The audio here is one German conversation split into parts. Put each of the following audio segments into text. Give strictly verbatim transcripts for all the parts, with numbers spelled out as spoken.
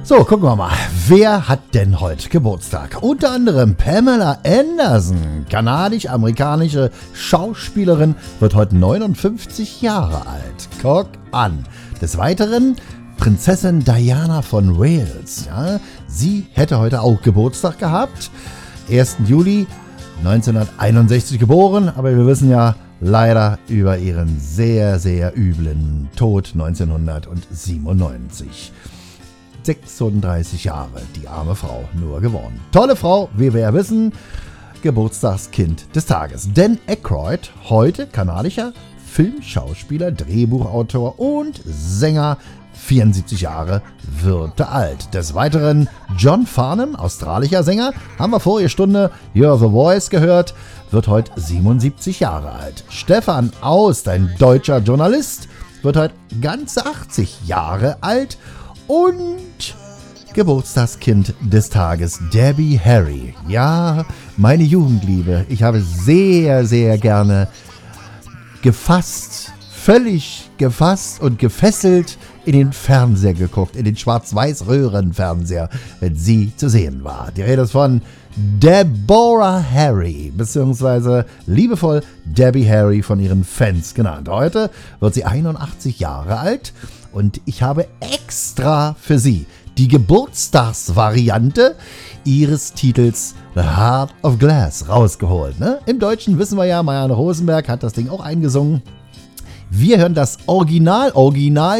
So, gucken wir mal. Wer hat denn heute Geburtstag? Unter anderem Pamela Anderson, kanadisch-amerikanische Schauspielerin, wird heute neunundfünfzig Jahre alt. Guck an. Des Weiteren Prinzessin Diana von Wales. Ja, sie hätte heute auch Geburtstag gehabt. ersten Juli neunzehnhunderteinundsechzig geboren, aber wir wissen ja leider über ihren sehr, sehr üblen Tod neunzehnhundertsiebenundneunzig. sechsunddreißig Jahre, die arme Frau, nur geworden. Tolle Frau, wie wir ja wissen, Geburtstagskind des Tages. Dan Aykroyd, heute kanadischer Filmschauspieler, Drehbuchautor und Sänger, vierundsiebzig Jahre, wird er alt. Des Weiteren John Farnham, australischer Sänger, haben wir vorige Stunde You're the Voice gehört, wird heute siebenundsiebzig Jahre alt. Stefan Aust, ein deutscher Journalist, wird heute ganze achtzig Jahre alt. Und Geburtstagskind des Tages, Debbie Harry. Ja, meine Jugendliebe. Ich habe sehr, sehr gerne gefasst, völlig gefasst und gefesselt in den Fernseher geguckt, in den Schwarz-Weiß-Röhren-Fernseher, wenn sie zu sehen war. Die Rede ist von Deborah Harry, beziehungsweise liebevoll Debbie Harry von ihren Fans genannt. Heute wird sie einundachtzig Jahre alt und ich habe extra für sie die Geburtstagsvariante ihres Titels The Heart of Glass rausgeholt. Ne? Im Deutschen wissen wir ja, Marianne Rosenberg hat das Ding auch eingesungen. Wir hören das Original, Original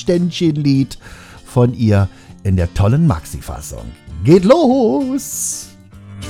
Geburtstagsständchenlied von ihr in der tollen Maxi-Fassung. Geht los!